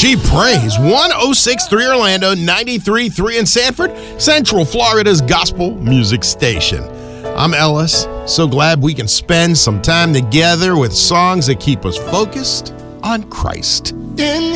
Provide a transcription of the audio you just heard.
She Prays. 106.3 Orlando, 93.3 in Sanford, Central Florida's gospel music station. I'm Ellis. So glad we can spend some time together with songs that keep us focused on Christ. In